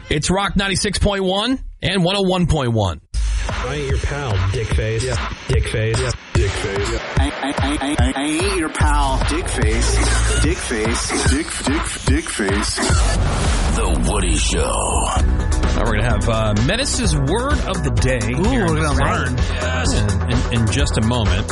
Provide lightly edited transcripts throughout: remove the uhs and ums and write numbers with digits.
It's Rock 96.1 and 101.1. I ain't your pal, dickface. Yeah. Dickface. Yeah. Dickface. Yeah. I ain't your pal, dickface. Dickface. Dickface. The Woody Show. We're going to have Menace's Word of the Day. Ooh, we're going to learn. Yes. In just a moment.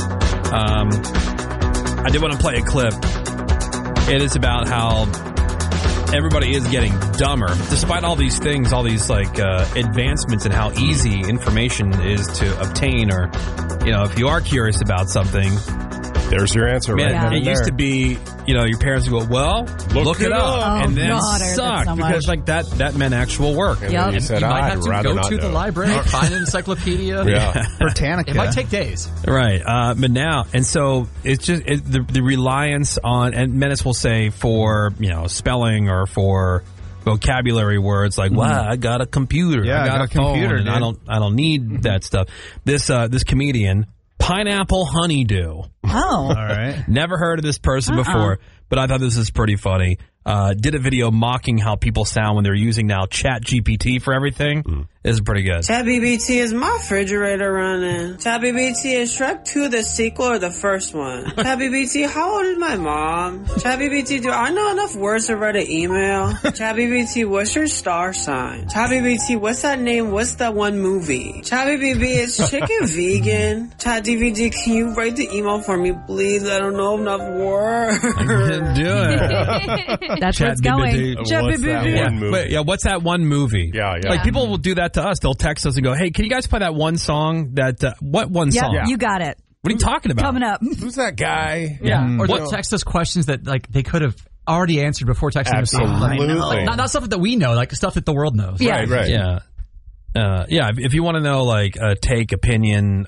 I did want to play a clip. It is about how everybody is getting dumber. Despite all these things, all these advancements in how easy information is to obtain, or, if you are curious about something, there's your answer right now. It used to be, your parents would go, well, look it up. And then suck. So because that meant actual work. And then you said, might have to go to the library, find an encyclopedia. Britannica. It might take days. Right. But now, and so it's just the reliance on, and Menace will say for, spelling or for vocabulary words like, wow, I got a computer. Yeah, I got a computer. And I don't need that stuff. This comedian, Pineapple Honeydew. Oh. All right. Never heard of this person before, but I thought this is pretty funny. Did a video mocking how people sound when they're using now ChatGPT for everything. This is pretty good. ChatGPT is my refrigerator running. ChatGPT is Shrek 2 the sequel or the first one? ChatGPT, how old is my mom? ChatGPT, do I know enough words to write an email? ChatGPT, what's your star sign? ChatGPT, what's that name? What's that one movie? ChatGPT, is chicken vegan? ChatGPT, can you write the email for me, please? I don't know enough words. Do it. That's what's going. What's that one movie? Wait, what's that one movie? Yeah. Like, people will do that to us. They'll text us and go, hey, can you guys play that one song? What one song? You got it. What are you talking about? Coming up. Who's that guy? Yeah. Or they'll text us questions that they could have already answered before texting us. Absolutely. Not stuff that we know, like stuff that the world knows. Yeah. Right. Yeah. If you want to know, take, opinion,